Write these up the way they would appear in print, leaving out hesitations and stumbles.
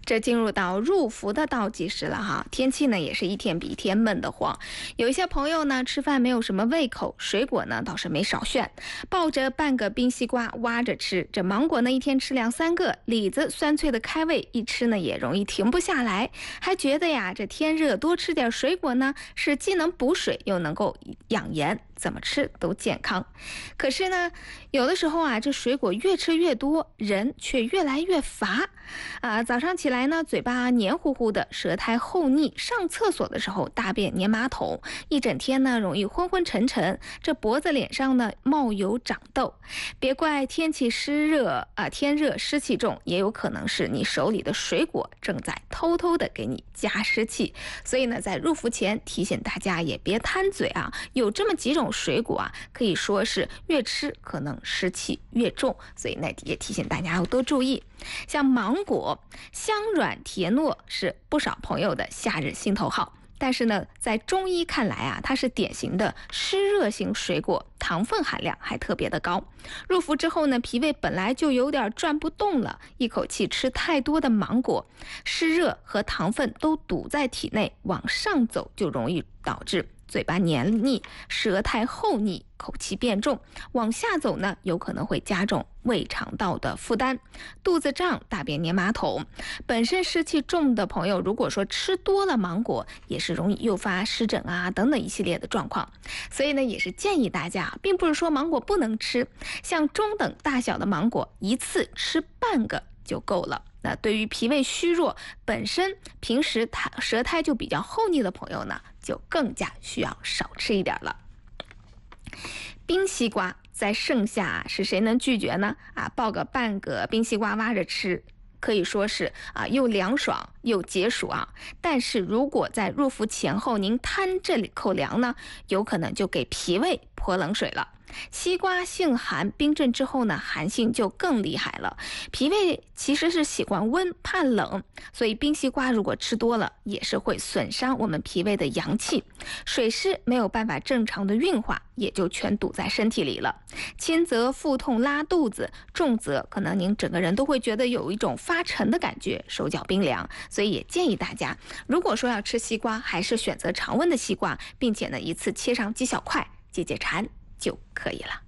这进入到入伏的倒计时了哈，天气呢也是一天比一天闷得慌。有一些朋友呢吃饭没有什么胃口，水果呢倒是没少选，抱着半个冰西瓜挖着吃。这芒果呢一天吃2-3个，李子酸脆的开胃，一吃呢也容易停不下来。还觉得呀这天热多吃点水果呢是既能补水又能够养颜，怎么吃都健康。可是呢有的时候啊这水果越吃越多，人却越来越乏早上起来呢嘴巴黏糊糊的，舌苔厚腻，上厕所的时候大便粘马桶，一整天呢容易昏昏沉沉，这脖子脸上呢冒油长痘。别怪天气天热湿气重，也有可能是你手里的水果正在偷偷的给你加湿气。所以呢在入伏前提醒大家也别贪嘴啊，有这么几种水果啊可以说是越吃可能湿气越重，所以呢也提醒大家要多注意。像芒果香软甜糯，是不少朋友的夏日心头好。但是呢在中医看来啊，它是典型的湿热型水果，糖分含量还特别的高。入伏之后呢，脾胃本来就有点转不动了，一口气吃太多的芒果，湿热和糖分都堵在体内，往上走就容易导致嘴巴黏腻，舌苔厚腻，口气变重。往下走呢有可能会加重胃肠道的负担，肚子胀，大便粘马桶。本身湿气重的朋友，如果说吃多了芒果，也是容易诱发湿疹啊等等一系列的状况。所以呢也是建议大家，并不是说芒果不能吃，像中等大小的芒果一次吃半个就够了。那对于脾胃虚弱，本身平时舌苔就比较厚腻的朋友呢，就更加需要少吃一点了。冰西瓜在盛夏是谁能拒绝呢？抱个半个冰西瓜挖着吃，可以说是又凉爽又解暑啊。但是如果在入伏前后您贪这口凉呢，有可能就给脾胃泼冷水了。西瓜性寒，冰镇之后呢寒性就更厉害了。脾胃其实是喜欢温怕冷，所以冰西瓜如果吃多了也是会损伤我们脾胃的阳气，水湿没有办法正常的运化，也就全堵在身体里了。轻则腹痛拉肚子，重则可能您整个人都会觉得有一种发沉的感觉，手脚冰凉。所以也建议大家，如果说要吃西瓜，还是选择常温的西瓜，并且呢一次切上几小块，解解馋就可以了。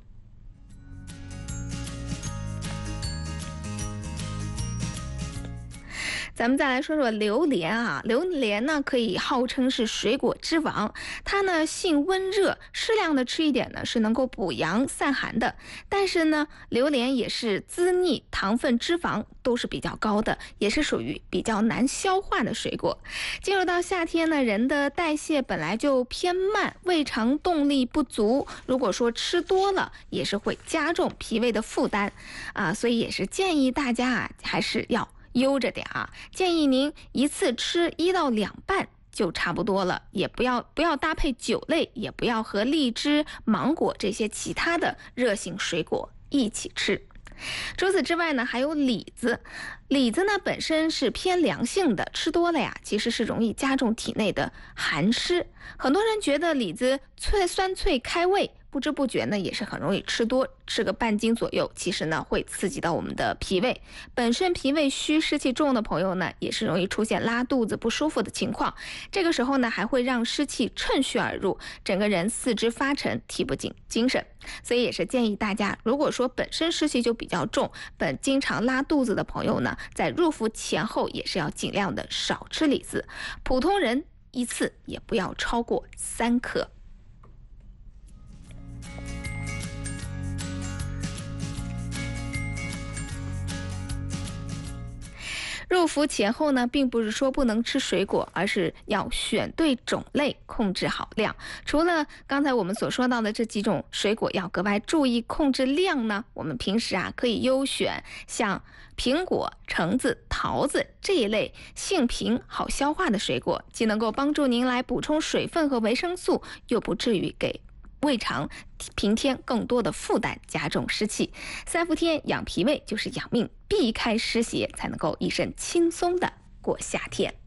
咱们再来说说榴莲啊，榴莲呢可以号称是水果之王，它呢性温热，适量的吃一点呢是能够补阳散寒的。但是呢榴莲也是滋腻，糖分脂肪都是比较高的，也是属于比较难消化的水果。进入到夏天呢，人的代谢本来就偏慢，胃肠动力不足，如果说吃多了也是会加重脾胃的负担所以也是建议大家还是要悠着点建议您一次吃1到2瓣就差不多了，也不要搭配酒类，也不要和荔枝、芒果这些其他的热性水果一起吃。除此之外呢，还有李子。李子呢本身是偏凉性的，吃多了呀其实是容易加重体内的寒湿。很多人觉得李子酸脆开胃，不知不觉呢也是很容易吃多，吃个半斤左右，其实呢会刺激到我们的脾胃。本身脾胃虚湿气重的朋友呢，也是容易出现拉肚子不舒服的情况。这个时候呢还会让湿气趁虚而入，整个人四肢发沉，提不紧精神。所以也是建议大家，如果说本身湿气就比较重，经常拉肚子的朋友呢，在入伏前后也是要尽量的少吃李子，普通人一次也不要超过3颗。入伏前后呢，并不是说不能吃水果，而是要选对种类，控制好量。除了刚才我们所说到的这几种水果要格外注意控制量呢，我们平时可以优选像苹果、橙子、桃子这一类性平好消化的水果，既能够帮助您来补充水分和维生素，又不至于给胃肠平添更多的负担，加重湿气。3伏天养脾胃就是养命，避开湿邪，才能够一身轻松的过夏天。